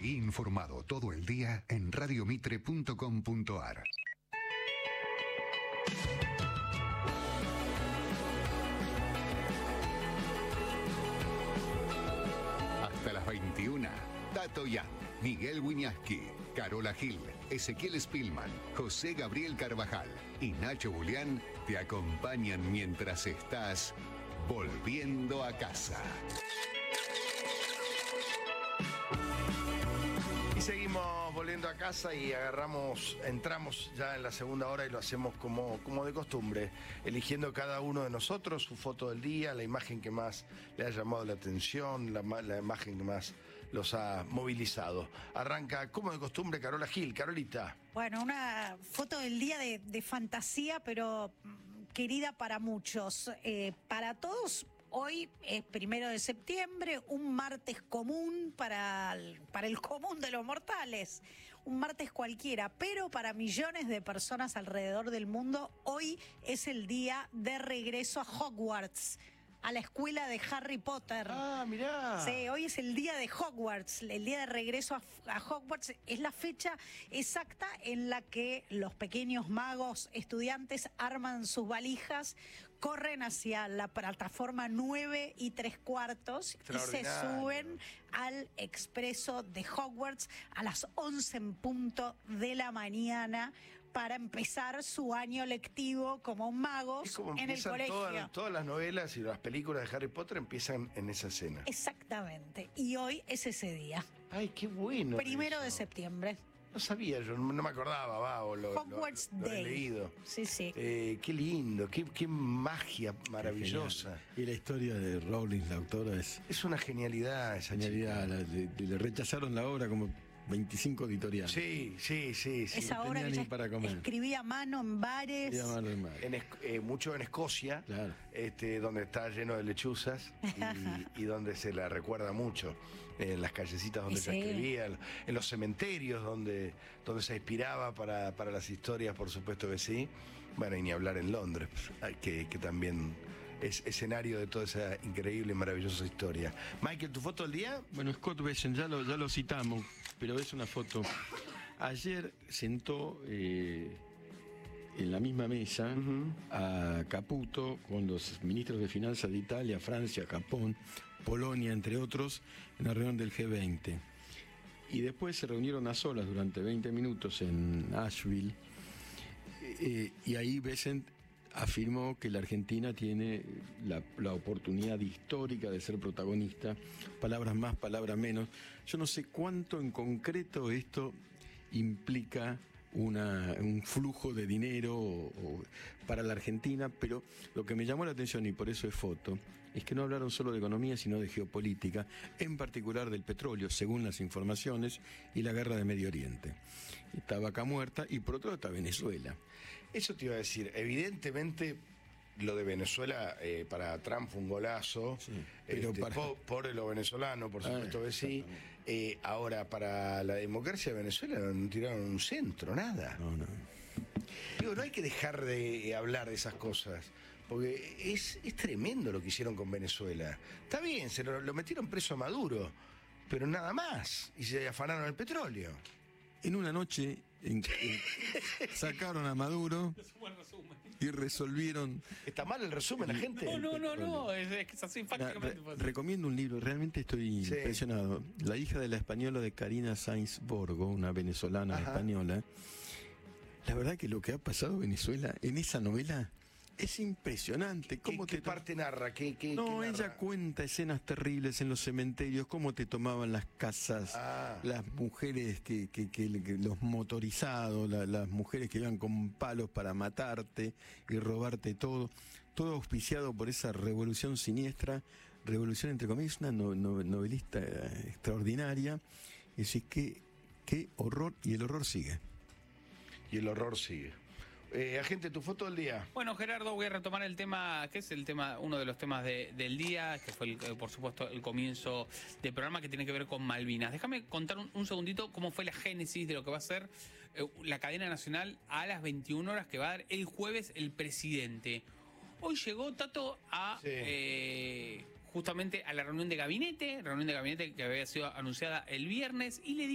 Seguí informado todo el día en radiomitre.com.ar. Hasta las 21, Tato Yan, Miguel Wiñaski, Carola Gil, Ezequiel Spillman, José Gabriel Carvajal y Nacho Julián te acompañan mientras estás volviendo a casa. Y seguimos volviendo a casa y entramos ya en la segunda hora y lo hacemos como de costumbre, eligiendo cada uno de nosotros su foto del día, la imagen que más le ha llamado la atención, la imagen que más los ha movilizado. Arranca, como de costumbre, Carola Gil. Carolita. Bueno, una foto del día de fantasía, pero querida para muchos. Para todos, hoy es 1 de septiembre, un martes común para el común de los mortales. Un martes cualquiera, pero para millones de personas alrededor del mundo, hoy es el día de regreso a Hogwarts, a la escuela de Harry Potter. Ah, mirá. Sí, hoy es el día de Hogwarts, el día de regreso a Hogwarts. Es la fecha exacta en la que los pequeños magos estudiantes arman sus valijas, corren hacia la plataforma 9 3/4 y se suben al expreso de Hogwarts a las 11 en punto de la mañana para empezar su año lectivo como magos en el colegio. Todas las novelas y las películas de Harry Potter empiezan en esa escena. Exactamente. Y hoy es ese día. Ay, qué bueno. 1 de septiembre. No sabía, yo no me acordaba, Hogwarts lo he Day. leído. Sí, sí. Qué lindo, qué magia maravillosa. Y la historia de Rowling, la autora, es una genialidad esa genialidad. Le rechazaron la obra como 25 editoriales. Sí. Esa obra que ella escribía a mano en bares. Mucho en Escocia, claro. Donde está lleno de lechuzas y donde se la recuerda mucho. En las callecitas donde se escribía, en los cementerios donde se inspiraba para las historias, por supuesto que sí. Bueno, y ni hablar en Londres, que también es escenario de toda esa increíble y maravillosa historia. Michael, ¿tu foto del día? Bueno, Scott Bessent, ya lo citamos, pero es una foto. Ayer sentó en la misma mesa a Caputo con los ministros de Finanzas de Italia, Francia, Japón, Polonia, entre otros, en la reunión del G20. Y después se reunieron a solas durante 20 minutos en Asheville, y ahí Bessent afirmó que la Argentina tiene la oportunidad histórica de ser protagonista, palabras más, palabras menos. Yo no sé cuánto en concreto esto implica un flujo de dinero para la Argentina, pero lo que me llamó la atención, y por eso es foto, es que no hablaron solo de economía, sino de geopolítica, en particular del petróleo, según las informaciones, y la guerra de Medio Oriente. Está Vaca Muerta, y por otro lado está Venezuela. Eso te iba a decir, evidentemente lo de Venezuela para Trump fue un golazo, sí, pero pobre lo venezolano, por supuesto que sí. Ahora, para la democracia de Venezuela no tiraron un centro, nada. No. Digo, no hay que dejar de hablar de esas cosas, porque es tremendo lo que hicieron con Venezuela. Está bien, se lo metieron preso a Maduro, pero nada más, y se afanaron el petróleo. En una noche sacaron a Maduro y resolvieron. ¿Está mal el resumen, la gente? No, es que es así prácticamente. Recomiendo un libro, realmente estoy impresionado. La hija de la española de Karina Sainz Borgo, una venezolana española. La verdad que lo que ha pasado en Venezuela en esa novela es impresionante. ¿Qué parte narra? Ella cuenta escenas terribles en los cementerios, cómo te tomaban las casas, las mujeres los motorizados, las mujeres que iban con palos para matarte y robarte todo auspiciado por esa revolución siniestra, revolución entre comillas, una novelista extraordinaria. Es decir, qué horror, y el horror sigue. Agente, tu foto del día. Bueno, Gerardo, voy a retomar el tema, que es uno de los temas del día, que fue, por supuesto, el comienzo del programa, que tiene que ver con Malvinas. Déjame contar un segundito cómo fue la génesis de lo que va a ser la cadena nacional a las 21 horas que va a dar el jueves el presidente. Hoy llegó Tato justamente a la reunión de gabinete que había sido anunciada el viernes, y le